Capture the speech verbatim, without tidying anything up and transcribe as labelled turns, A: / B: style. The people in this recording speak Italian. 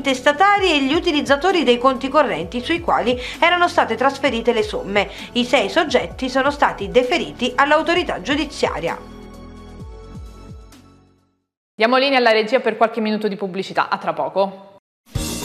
A: intestatari e gli utilizzatori dei conti correnti sui quali erano state trasferite le somme. I sei soggetti sono stati deferiti all'autorità giudiziaria.
B: Diamo linea alla regia per qualche minuto di pubblicità, a tra poco.